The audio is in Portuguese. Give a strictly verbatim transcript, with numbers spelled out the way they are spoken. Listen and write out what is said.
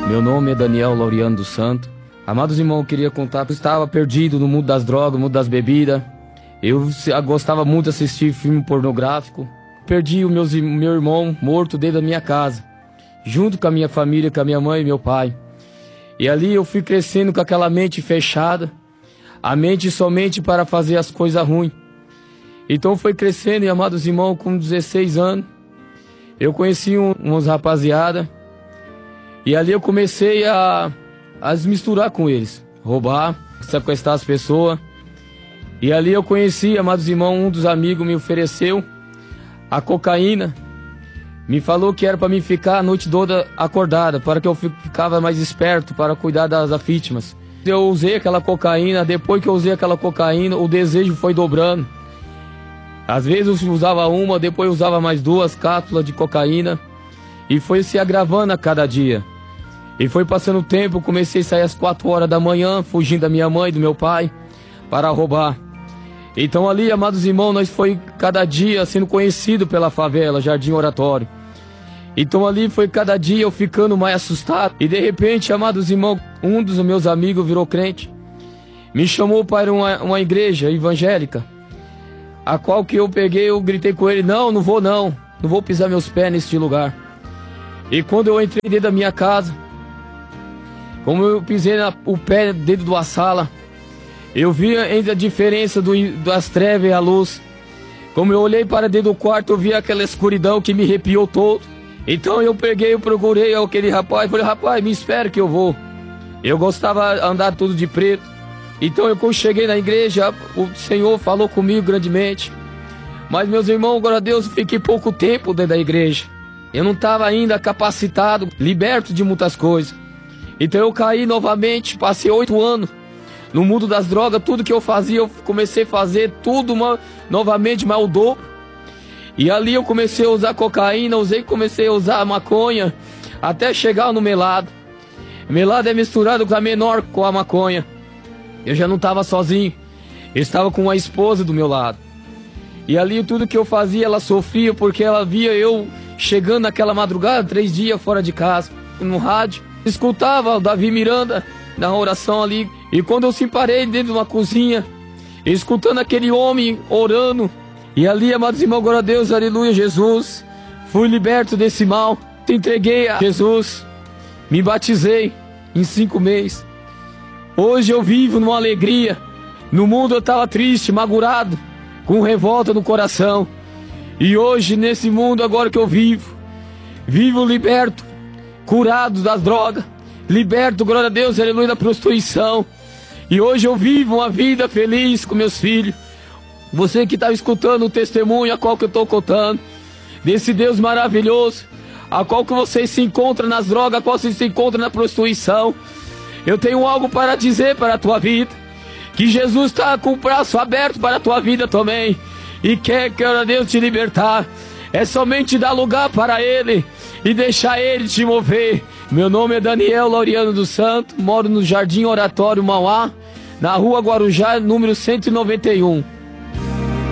Meu nome é Daniel Laureano dos Santos. Amados irmãos, eu queria contar que eu estava perdido no mundo das drogas, no mundo das bebidas. Eu gostava muito de assistir filme pornográfico. Perdi o meu, meu irmão morto dentro da minha casa, junto com a minha família, com a minha mãe e meu pai. E ali eu fui crescendo com aquela mente fechada, a mente somente para fazer as coisas ruins. Então foi crescendo, e amados irmãos, com dezesseis anos, eu conheci um, uns rapaziada, e ali eu comecei a, a se misturar com eles, roubar, sequestrar as pessoas. E ali eu conheci, amados irmãos, um dos amigos me ofereceu a cocaína, me falou que era para mim ficar a noite toda acordada, para que eu ficava mais esperto para cuidar das vítimas. Eu usei aquela cocaína, depois que eu usei aquela cocaína, o desejo foi dobrando. Às vezes eu usava uma, depois eu usava mais duas cápsulas de cocaína, e foi se agravando a cada dia. E foi passando o tempo, eu comecei a sair às quatro horas da manhã, fugindo da minha mãe e do meu pai, para roubar. Então ali, amados irmãos, nós foi cada dia sendo conhecido pela favela, Jardim Oratório. Então ali foi cada dia eu ficando mais assustado. E de repente, amados irmãos, um dos meus amigos virou crente. Me chamou para uma, uma igreja evangélica, a qual que eu peguei, eu gritei com ele, não, não vou não, não vou pisar meus pés neste lugar. E quando eu entrei dentro da minha casa, como eu pisei na, o pé dentro de uma sala, eu vi entre a diferença do, das trevas e a luz. Como eu olhei para dentro do quarto, eu vi aquela escuridão que me arrepiou todo. Então eu peguei, eu procurei aquele rapaz, falei, rapaz, me espera que eu vou. Eu gostava de andar tudo de preto. Então eu quando cheguei na igreja, o Senhor falou comigo grandemente. Mas meus irmãos, glória a Deus, eu fiquei pouco tempo dentro da igreja. Eu não estava ainda capacitado, liberto de muitas coisas. Então eu caí novamente, passei oito anos no mundo das drogas. Tudo que eu fazia, eu comecei a fazer tudo uma, novamente, mas o dobro. E ali eu comecei a usar cocaína, usei, comecei a usar maconha, até chegar no melado. Melado é misturado com a menor com a maconha. Eu já não estava sozinho, eu estava com uma esposa do meu lado. E ali tudo que eu fazia, ela sofria, porque ela via eu chegando naquela madrugada, três dias fora de casa, no rádio. Escutava o Davi Miranda na oração ali. E quando eu se parei dentro de uma cozinha, escutando aquele homem orando, e ali, amados irmãos, glória a Deus, aleluia, Jesus, fui liberto desse mal, te entreguei a Jesus, me batizei em cinco meses. Hoje eu vivo numa alegria. No mundo eu estava triste, magoado, com revolta no coração. E hoje, nesse mundo agora que eu vivo, vivo liberto, curado das drogas, liberto, glória a Deus, aleluia, da prostituição. E hoje eu vivo uma vida feliz com meus filhos. Você que está escutando o testemunho a qual que eu estou contando, desse Deus maravilhoso, a qual que você se encontra nas drogas, a qual você se encontra na prostituição, eu tenho algo para dizer para a tua vida, que Jesus está com o braço aberto para a tua vida também, e quer, glória a Deus, te libertar. É somente dar lugar para Ele e deixar Ele te mover. Meu nome é Daniel Laureano dos Santos, moro no Jardim Oratório Mauá, na rua Guarujá, número cento e noventa e um.